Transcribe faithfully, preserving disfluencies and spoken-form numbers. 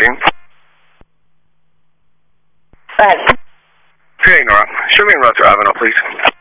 team. Go ahead. Hey, Nora. Show me in Ruther Avenue, please.